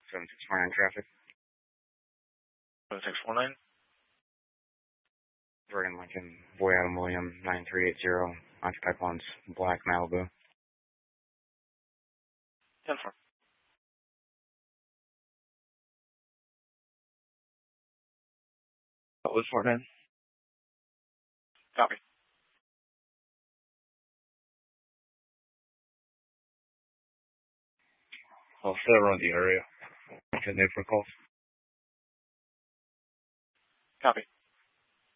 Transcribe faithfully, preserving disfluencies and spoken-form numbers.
seven six four nine traffic. seven six four nine. Bergen Lincoln, Boy Adam William, nine three eight zero, occupied one's Black Malibu. ten four. What was four nine? Copy. I'll stay around the area. Can they for calls? Copy.